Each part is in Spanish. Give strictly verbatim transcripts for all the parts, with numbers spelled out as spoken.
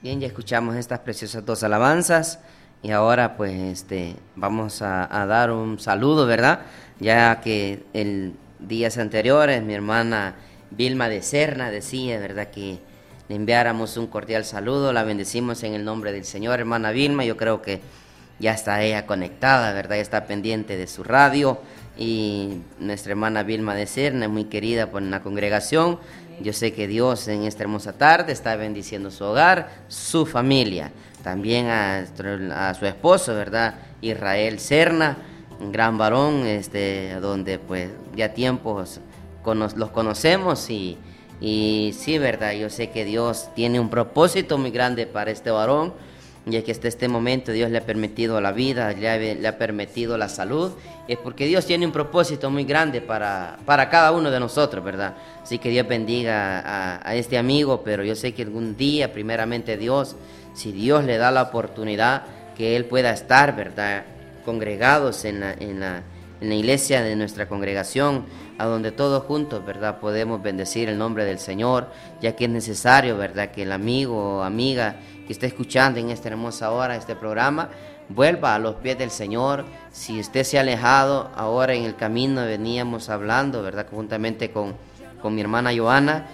Bien, ya escuchamos estas preciosas dos alabanzas y ahora pues este vamos a, a dar un saludo, ¿verdad? Ya que el días anteriores mi hermana Vilma de Serna decía, ¿verdad? Que le enviáramos un cordial saludo, la bendecimos en el nombre del Señor, hermana Vilma. Yo creo que ya está ella conectada, ¿verdad? Ya está pendiente de su radio. Y nuestra hermana Vilma de Serna, muy querida por la congregación. Yo sé que Dios en esta hermosa tarde está bendiciendo su hogar, su familia. También a, a su esposo, ¿verdad? Israel Serna, un gran varón, este, donde pues ya tiempos cono los conocemos y, y sí, ¿verdad? Yo sé que Dios tiene un propósito muy grande para este varón. Y es que hasta este momento Dios le ha permitido la vida, le ha, le ha permitido la salud, es porque Dios tiene un propósito muy grande para, para cada uno de nosotros, ¿verdad? Así que Dios bendiga a, a este amigo, pero yo sé que algún día, primeramente Dios, si Dios le da la oportunidad, que él pueda estar, ¿verdad? Congregados en la, en la, en la iglesia de nuestra congregación, a donde todos juntos, ¿verdad? Podemos bendecir el nombre del Señor, ya que es necesario, ¿verdad? Que el amigo o amiga que está escuchando en esta hermosa hora este programa vuelva a los pies del Señor. Si usted se ha alejado, ahora en el camino veníamos hablando, ¿verdad? Conjuntamente con, con mi hermana Joana,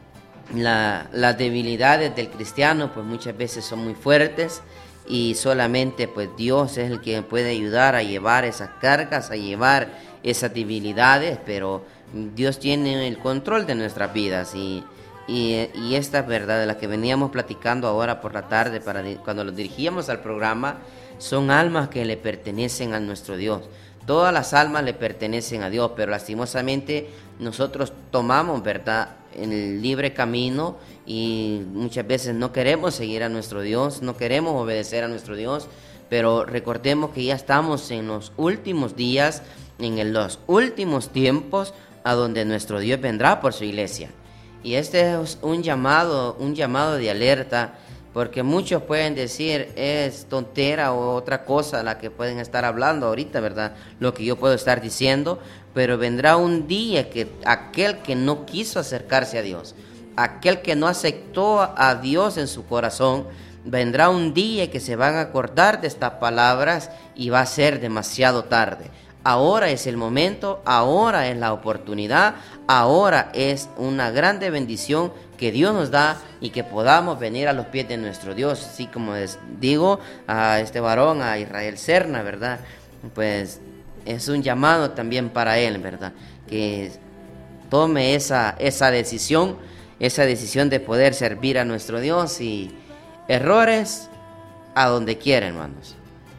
la, las debilidades del cristiano pues muchas veces son muy fuertes y solamente pues Dios es el que puede ayudar a llevar esas cargas, a llevar esas debilidades, pero Dios tiene el control de nuestras vidas y Y, y esta verdad de la que veníamos platicando ahora por la tarde, para cuando los dirigíamos al programa, son almas que le pertenecen a nuestro Dios. Todas las almas le pertenecen a Dios, pero lastimosamente nosotros tomamos, ¿verdad?, el libre camino y muchas veces no queremos seguir a nuestro Dios, no queremos obedecer a nuestro Dios, pero recordemos que ya estamos en los últimos días, en los últimos tiempos, a donde nuestro Dios vendrá por su iglesia. Y este es un llamado, un llamado de alerta, porque muchos pueden decir es tontera o otra cosa la que pueden estar hablando ahorita, ¿verdad? Lo que yo puedo estar diciendo, pero vendrá un día que aquel que no quiso acercarse a Dios, aquel que no aceptó a Dios en su corazón, vendrá un día que se van a acordar de estas palabras y va a ser demasiado tarde. Ahora es el momento, ahora es la oportunidad, ahora es una grande bendición que Dios nos da y que podamos venir a los pies de nuestro Dios. Así como les digo a este varón, a Israel Serna, ¿verdad? Pues es un llamado también para él, ¿verdad? Que tome esa, esa decisión, esa decisión de poder servir a nuestro Dios y errores a donde quiera, hermanos.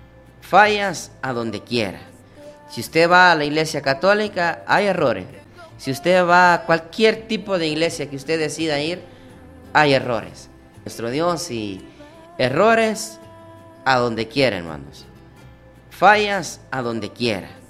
Fallas a donde quiera. Si usted va a la iglesia católica, hay errores. Si usted va a cualquier tipo de iglesia que usted decida ir, hay errores. Nuestro Dios y errores a donde quiera, hermanos. Fallas a donde quiera.